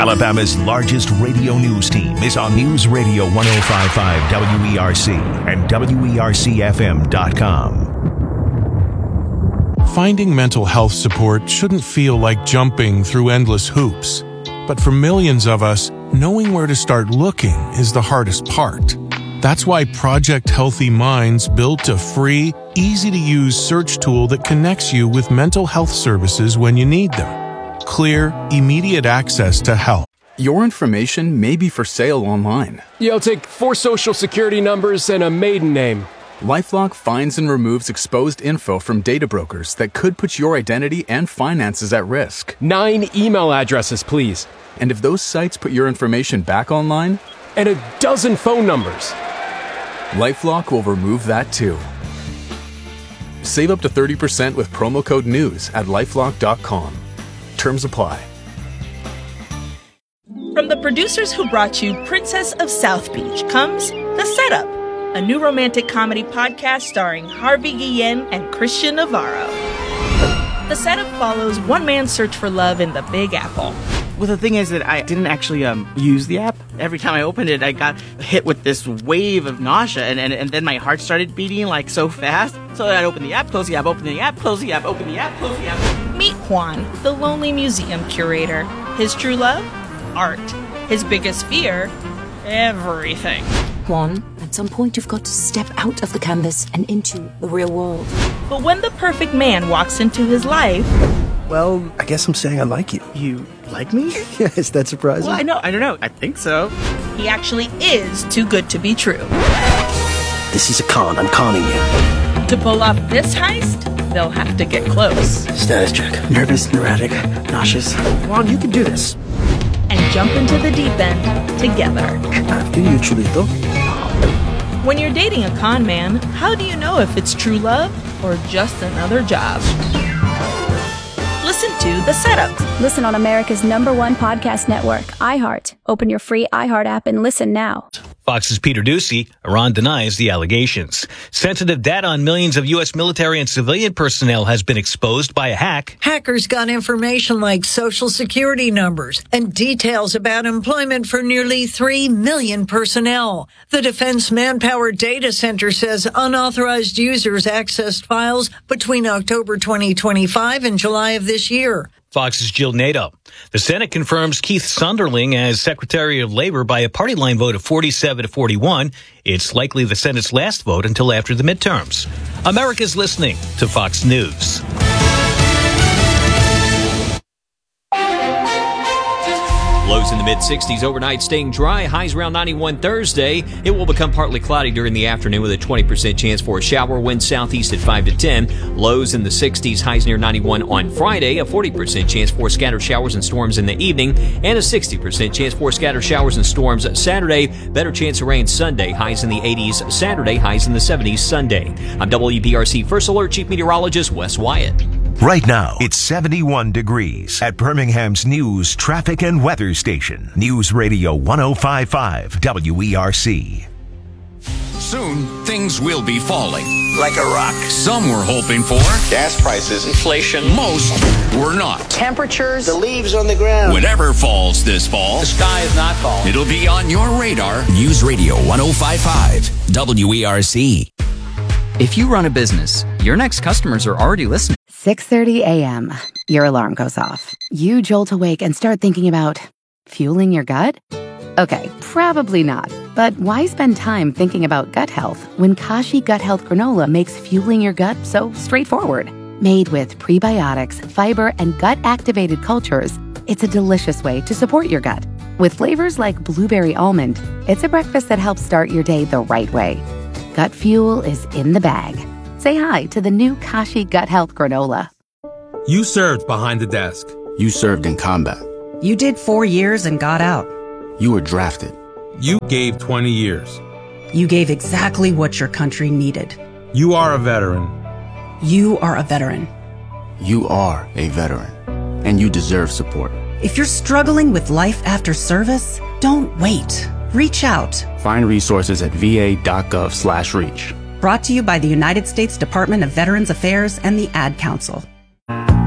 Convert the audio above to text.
Alabama's largest radio news team is on News Radio 105.5 WERC and WERCFM.com. Finding mental health support shouldn't feel like jumping through endless hoops. But for millions of us, knowing where to start looking is the hardest part. That's why Project Healthy Minds built a free, easy-to-use search tool that connects you with mental health services when you need them. Clear, immediate access to help. Your information may be for sale online. Yeah, I'll take 4 social security numbers and a maiden name. LifeLock finds and removes exposed info from data brokers that could put your identity and finances at risk. 9 email addresses, please. And if those sites put your information back online? And a dozen phone numbers. LifeLock will remove that too. Save up to 30% with promo code NEWS at LifeLock.com. Terms apply. From the producers who brought you Princess of South Beach comes The Setup, a new romantic comedy podcast starring Harvey Guillen and Christian Navarro. The Setup follows one man's search for love in the Big Apple. Well, the thing is that I didn't actually use the app. Every time I opened it, I got hit with this wave of nausea, and then my heart started beating like so fast. So I'd open the app, close the app, open the app, close the app, open the app, close the app. Meet Juan, the lonely museum curator. His true love? Art. His biggest fear? Everything. Juan, at some point you've got to step out of the canvas and into the real world. But when the perfect man walks into his life... Well, I guess I'm saying I like you. You like me? Yeah, is that surprising? Well, I don't know. I think so. He actually is too good to be true. This is a con. I'm conning you. To pull off this heist, they'll have to get close. Status check. Nervous, neurotic, nauseous. Juan, you can do this. And jump into the deep end together. After you, Chulito. When you're dating a con man, how do you know if it's true love or just another job? Listen to The Setup. Listen on America's #1 podcast network, iHeart. Open your free iHeart app and listen now. Fox's Peter Doocy. Iran denies the allegations. Sensitive data on millions of U.S. military and civilian personnel has been exposed by a hack. Hackers got information like social security numbers and details about employment for nearly 3 million personnel. The Defense Manpower Data Center says unauthorized users accessed files between October 2025 and July of this year. Fox's Jill Nato. The Senate confirms Keith Sonderling as Secretary of Labor by a party line vote of 47-41. It's likely the Senate's last vote until after the midterms. America's listening to Fox News. Lows in the mid-60s overnight, staying dry. Highs around 91 Thursday. It will become partly cloudy during the afternoon with a 20% chance for a shower. Wind southeast at 5 to 10. Lows in the 60s. Highs near 91 on Friday. A 40% chance for scattered showers and storms in the evening. And a 60% chance for scattered showers and storms Saturday. Better chance of rain Sunday. Highs in the 80s Saturday. Highs in the 70s Sunday. I'm WERC First Alert Chief Meteorologist Wes Wyatt. Right now, it's 71 degrees at Birmingham's news, traffic, and weather station. News Radio 105.5 WERC. Soon, things will be falling. Like a rock. Some were hoping for gas prices, inflation. Most were not. Temperatures, the leaves on the ground. Whatever falls this fall, the sky is not falling. It'll be on your radar. News Radio 105.5 WERC. If you run a business, your next customers are already listening. 6:30 a.m. Your alarm goes off. You jolt awake and start thinking about fueling your gut? Okay, probably not. But why spend time thinking about gut health when Kashi Gut Health Granola makes fueling your gut so straightforward? Made with prebiotics, fiber, and gut-activated cultures, it's a delicious way to support your gut. With flavors like blueberry almond, it's a breakfast that helps start your day the right way. Gut fuel is in the bag. Say hi to the new Kashi Gut Health Granola. You served behind the desk. You served in combat. You did 4 years and got out. You were drafted. You gave 20 years. You gave exactly what your country needed. You are a veteran. You are a veteran. You are a veteran. And you deserve support. If you're struggling with life after service, don't wait. Reach out. Find resources at va.gov/reach. Brought to you by the United States Department of Veterans Affairs and the Ad Council.